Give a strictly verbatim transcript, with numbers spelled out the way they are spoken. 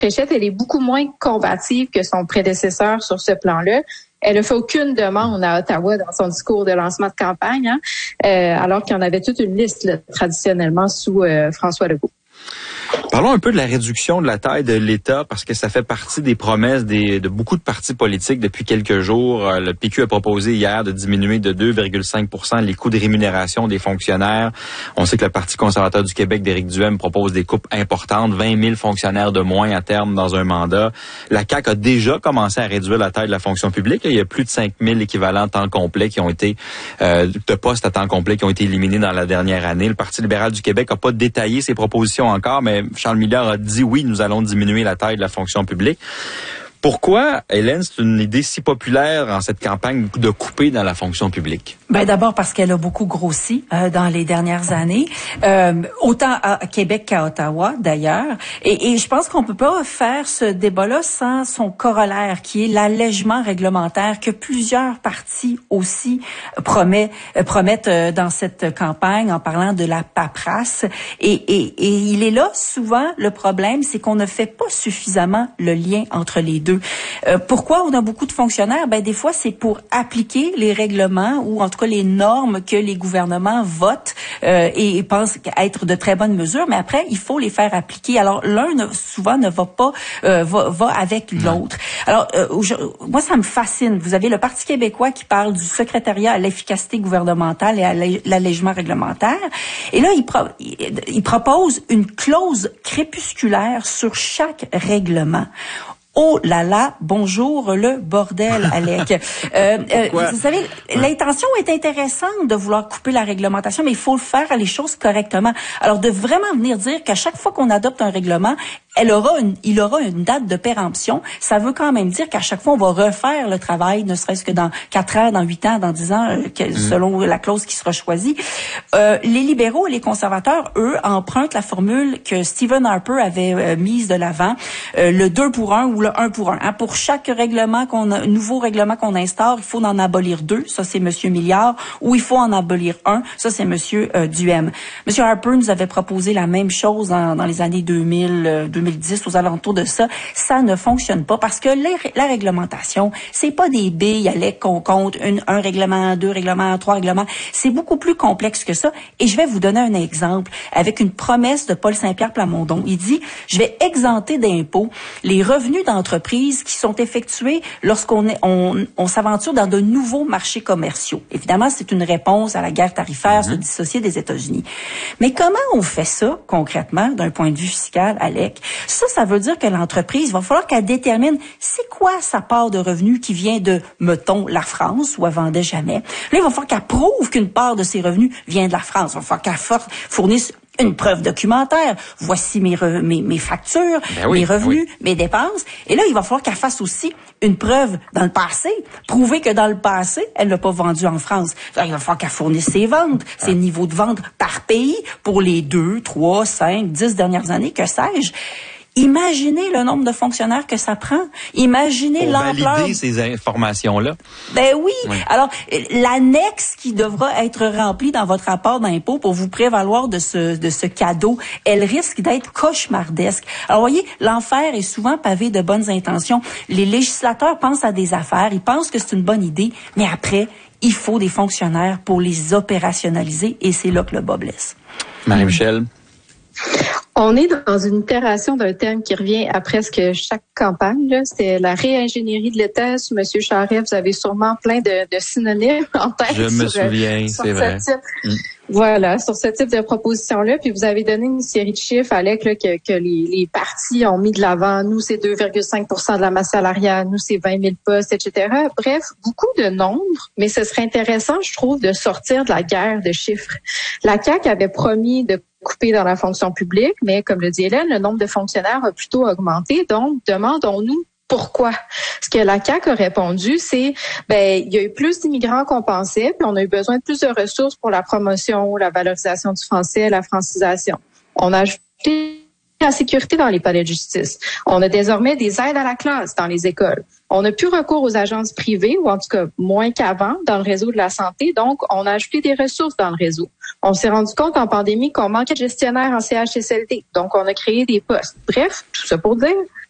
Fréchette, elle est beaucoup moins combative que son prédécesseur sur ce plan-là. Elle n'a fait aucune demande à Ottawa dans son discours de lancement de campagne, hein, euh, alors qu'il y en avait toute une liste là, traditionnellement sous euh, François Legault. Parlons un peu de la réduction de la taille de l'État, parce que ça fait partie des promesses des, de beaucoup de partis politiques depuis quelques jours. Le P Q a proposé hier de diminuer de deux virgule cinq pour cent les coûts de rémunération des fonctionnaires. On sait que le Parti conservateur du Québec d'Éric Duhaime propose des coupes importantes, vingt mille fonctionnaires de moins à terme dans un mandat. La C A Q a déjà commencé à réduire la taille de la fonction publique. Il y a plus de cinq mille équivalents temps complet qui ont été, euh, de postes à temps complet qui ont été éliminés dans la dernière année. Le Parti libéral du Québec n'a pas détaillé ses propositions encore, mais Charles Miller a dit oui, nous allons diminuer la taille de la fonction publique. Pourquoi, Hélène, c'est une idée si populaire en cette campagne de couper dans la fonction publique? Ben d'abord parce qu'elle a beaucoup grossi euh, dans les dernières années, euh, autant à Québec qu'à Ottawa d'ailleurs. Et, et je pense qu'on peut pas faire ce débat-là sans son corollaire, qui est l'allègement réglementaire que plusieurs partis aussi promet, euh, promettent euh, dans cette campagne en parlant de la paperasse. Et, et, et il est là souvent le problème, c'est qu'on ne fait pas suffisamment le lien entre les deux. Euh, pourquoi on a beaucoup de fonctionnaires? Ben des fois c'est pour appliquer les règlements ou en tout cas les normes que les gouvernements votent euh, et, et pensent être de très bonnes mesures, mais après il faut les faire appliquer. Alors l'un ne, souvent ne va pas euh, va, va avec l'autre. Alors euh, je, moi ça me fascine. Vous avez le Parti québécois qui parle du secrétariat à l'efficacité gouvernementale et à l'allègement réglementaire, et là il, pro, il, il propose une clause crépusculaire sur chaque règlement. Oh là là, bonjour le bordel, Alec. euh, euh, vous savez, l'intention est intéressante de vouloir couper la réglementation, mais il faut le faire les choses correctement. Alors de vraiment venir dire qu'à chaque fois qu'on adopte un règlement, elle aura une, il aura une date de péremption. Ça veut quand même dire qu'à chaque fois, on va refaire le travail, ne serait-ce que dans quatre ans, dans huit ans, dans dix ans, euh, que, mmh. selon la clause qui sera choisie. Euh, les libéraux et les conservateurs, eux, empruntent la formule que Stephen Harper avait euh, mise de l'avant, euh, le deux pour un ou le un pour un. Hein, pour chaque règlement qu'on a, nouveau règlement qu'on instaure, il faut en abolir deux. Ça, c'est Monsieur Milliard. Ou il faut en abolir un. Ça, c'est Monsieur euh, Duhaime. Monsieur Harper nous avait proposé la même chose dans, dans les années deux mille, euh, deux mille dix, aux alentours de ça. Ça ne fonctionne pas parce que les, la réglementation, c'est pas des billes, Alec, qu'on compte une, un règlement, deux règlements, trois règlements. C'est beaucoup plus complexe que ça. Et je vais vous donner un exemple avec une promesse de Paul Saint-Pierre Plamondon. Il dit, je vais exempter d'impôts les revenus d'entreprises qui sont effectués lorsqu'on est, on, on s'aventure dans de nouveaux marchés commerciaux. Évidemment, c'est une réponse à la guerre tarifaire, mm-hmm. se dissocier des États-Unis. Mais comment on fait ça concrètement d'un point de vue fiscal, Alec? Ça, ça veut dire que l'entreprise, va falloir qu'elle détermine c'est quoi sa part de revenus qui vient de, mettons, la France, où elle vendait jamais. Là, il va falloir qu'elle prouve qu'une part de ses revenus vient de la France. Il va falloir qu'elle fournisse une preuve documentaire. Voici mes, re, mes, mes factures, ben oui, mes revenus, oui. mes dépenses. Et là, il va falloir qu'elle fasse aussi une preuve dans le passé, prouver que dans le passé, elle l'a pas vendu en France. Alors, il va falloir qu'elle fournisse ses ventes, ah. ses niveaux de vente par pays pour les deux, trois, cinq, dix dernières années, que sais-je. Imaginez le nombre de fonctionnaires que ça prend. Imaginez pour l'ampleur. Valider ces informations-là. Ben oui. oui. Alors, l'annexe qui devra être remplie dans votre rapport d'impôt pour vous prévaloir de ce, de ce cadeau, elle risque d'être cauchemardesque. Alors, voyez, l'enfer est souvent pavé de bonnes intentions. Les législateurs pensent à des affaires, ils pensent que c'est une bonne idée, mais après, il faut des fonctionnaires pour les opérationnaliser et c'est là que le bas blesse. Marie-Michel. On est dans une itération d'un thème qui revient à presque chaque campagne. Là. C'est la réingénierie de l'État. Monsieur Charest, vous avez sûrement plein de, de synonymes en tête. Je me sur, souviens, sur c'est vrai. Type, mm. Voilà, sur ce type de proposition-là. Puis vous avez donné une série de chiffres, Alec, là, que, que les, les partis ont mis de l'avant. Nous, c'est deux virgule cinq pour cent de la masse salariale. Nous, c'est vingt mille postes, et cetera. Bref, beaucoup de nombres. Mais ce serait intéressant, je trouve, de sortir de la guerre de chiffres. La C A Q avait promis de couper dans la fonction publique, mais comme le dit Hélène, le nombre de fonctionnaires a plutôt augmenté. Donc, demandons-nous pourquoi. Ce que la C A Q a répondu, c'est ben il y a eu plus d'immigrants qu'on pensait, puis on a eu besoin de plus de ressources pour la promotion, la valorisation du français, la francisation. On a ajouté la sécurité dans les palais de justice. On a désormais des aides à la classe dans les écoles. On n'a plus recours aux agences privées, ou en tout cas moins qu'avant, dans le réseau de la santé. Donc, on a ajouté des ressources dans le réseau. On s'est rendu compte en pandémie qu'on manquait de gestionnaires en C H S L D. Donc, on a créé des postes. Bref, tout ça pour dire